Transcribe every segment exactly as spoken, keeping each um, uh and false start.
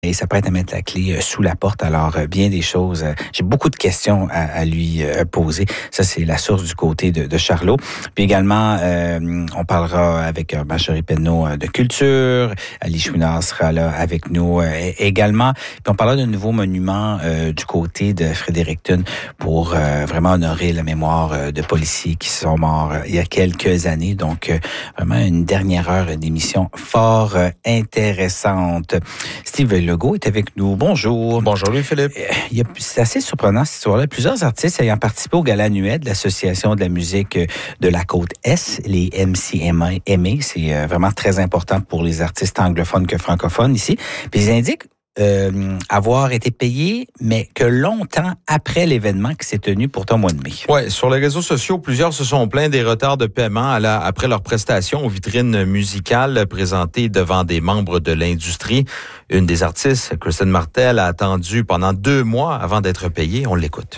Et ça prête à mettre la clé sous la porte. Alors, bien des choses. J'ai beaucoup de questions à, à lui poser. Ça, c'est la source du côté de, de Charlot. Puis également, euh, on parlera avec Marjorie Penneau de culture. Ali Chouinard sera là avec nous euh, également. Puis on parlera d'un nouveau monument euh, du côté de Fredericton pour euh, vraiment honorer la mémoire de policiers qui sont morts il y a quelques années. Donc, euh, vraiment une dernière heure d'émission fort euh, intéressante. Steve Legault est avec nous. Bonjour. Bonjour Louis-Philippe. Euh, c'est assez surprenant cette histoire-là. Plusieurs artistes ayant participé au gala annuel de l'Association de la musique de la Côte-Est, les M C M A. C'est euh, vraiment très important pour les artistes anglophones que francophones ici. Puis ils indiquent Euh, avoir été payé, mais que longtemps après l'événement qui s'est tenu pourtant au mois de mai. Oui, sur les réseaux sociaux, plusieurs se sont plaints des retards de paiement à la, après leur prestation aux vitrines musicales présentées devant des membres de l'industrie. Une des artistes, Kristen Martel, a attendu pendant deux mois avant d'être payée. On l'écoute.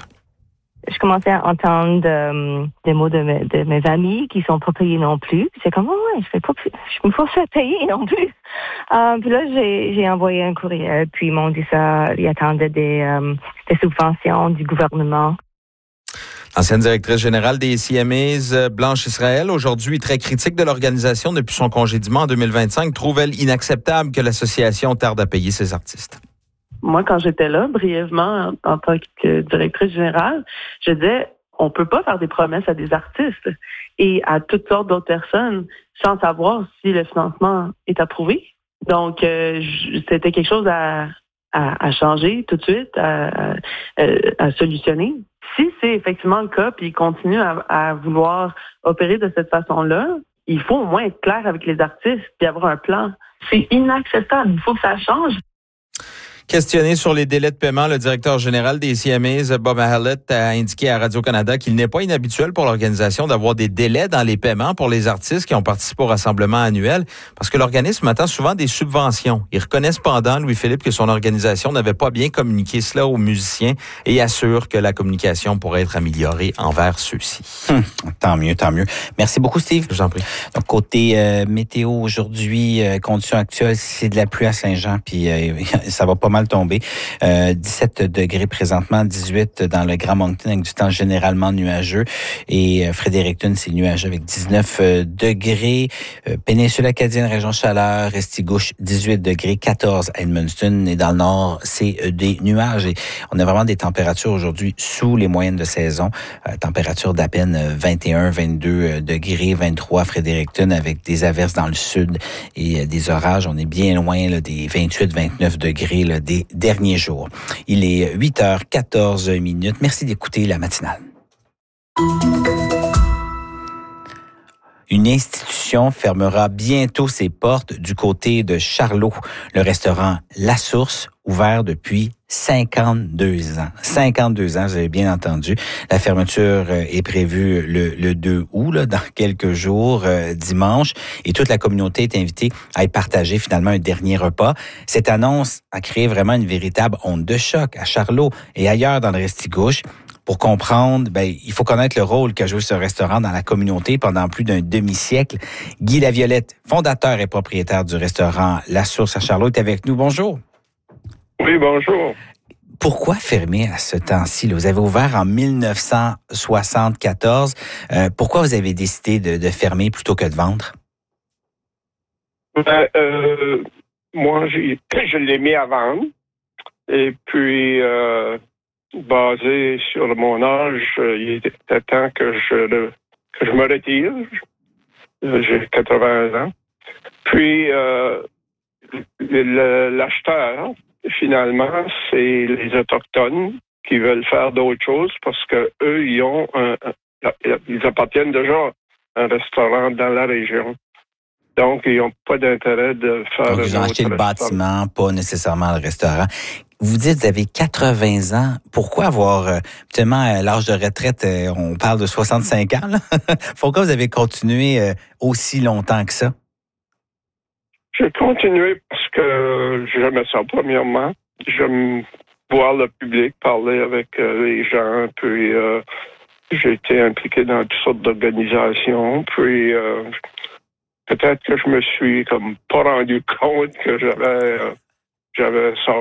Je commençais à entendre euh, des mots de mes, de mes amis qui sont pas payés non plus. C'est comme, oh ouais, je fais pas, je me fais payer non plus. Euh, puis là, j'ai, j'ai envoyé un courriel, puis ils m'ont dit ça, ils attendaient des, euh, des subventions du gouvernement. Ancienne directrice générale des C M As, Blanche Israël, aujourd'hui très critique de l'organisation depuis son congédiement en deux mille vingt-cinq, trouve, elle, inacceptable que l'association tarde à payer ses artistes. Moi, quand j'étais là, brièvement, en, en tant que directrice générale, je disais, on peut pas faire des promesses à des artistes et à toutes sortes d'autres personnes sans savoir si le financement est approuvé. Donc, euh, je, c'était quelque chose à, à, à changer tout de suite, à, à, à solutionner. Si c'est effectivement le cas, puis ils continuent à, à vouloir opérer de cette façon-là, il faut au moins être clair avec les artistes puis avoir un plan. C'est inacceptable. Il faut que ça change. Questionné sur les délais de paiement, le directeur général des C M As, Bob Hallett, a indiqué à Radio-Canada qu'il n'est pas inhabituel pour l'organisation d'avoir des délais dans les paiements pour les artistes qui ont participé au rassemblement annuel, parce que l'organisme attend souvent des subventions. Il reconnaît cependant, Louis-Philippe, que son organisation n'avait pas bien communiqué cela aux musiciens et assure que la communication pourrait être améliorée envers ceux-ci. Hum, tant mieux, tant mieux. Merci beaucoup, Steve. Je vous en prie. Donc, côté euh, météo aujourd'hui, euh, conditions actuelles, c'est de la pluie à Saint-Jean, puis euh, ça va pas mal tombé. Euh, dix-sept degrés présentement, dix-huit dans le Grand Moncton avec du temps généralement nuageux. Et euh, Fredericton, c'est nuageux avec dix-neuf degrés. Euh, Péninsule acadienne, région chaleur, Restigouche, dix-huit degrés, quatorze à Edmundston. Et dans le nord, c'est euh, des nuages. Et on a vraiment des températures aujourd'hui sous les moyennes de saison. Euh, température d'à peine vingt et un, vingt-deux degrés, vingt-trois à Fredericton avec des averses dans le sud et euh, des orages. On est bien loin là, des vingt-huit, vingt-neuf degrés là, des derniers jours. Il est huit heures quatorze minutes. Merci d'écouter la matinale. Une institution fermera bientôt ses portes du côté de Charlot. Le restaurant La Source, ouvert depuis cinquante-deux ans. cinquante-deux ans, vous avez bien entendu. La fermeture est prévue le, le deux août, là, dans quelques jours, euh, dimanche. Et toute la communauté est invitée à y partager finalement un dernier repas. Cette annonce a créé vraiment une véritable onde de choc à Charlot et ailleurs dans le Restigouche. Pour comprendre, ben, il faut connaître le rôle qu'a joué ce restaurant dans la communauté pendant plus d'un demi-siècle. Guy Laviolette, fondateur et propriétaire du restaurant La Source à Charlot, est avec nous. Bonjour. Oui, bonjour. Pourquoi fermer à ce temps-ci? Vous avez ouvert en dix-neuf cent soixante-quatorze. Euh, pourquoi vous avez décidé de, de fermer plutôt que de vendre? Ben, euh, moi, j'ai, je l'ai mis à vendre. Et puis... Euh, basé sur mon âge, il était temps que je, que je me retire. J'ai quatre-vingts ans. Puis, euh, le, l'acheteur, finalement, c'est les Autochtones qui veulent faire d'autres choses parce que eux, ils ont un, ils appartiennent déjà à un restaurant dans la région. Donc, ils n'ont pas d'intérêt de faire... Donc, ils ont acheté le bâtiment, pas nécessairement le restaurant. Vous dites, vous avez quatre-vingts ans. Pourquoi avoir, euh, justement, à l'âge de retraite, euh, on parle de soixante-cinq ans, là? Pourquoi vous avez continué euh, aussi longtemps que ça? J'ai continué parce que j'aimais ça, premièrement. J'aime voir le public, parler avec euh, les gens, puis euh, j'ai été impliqué dans toutes sortes d'organisations, puis... Euh, peut-être que je me suis comme pas rendu compte que j'avais euh, j'avais sorti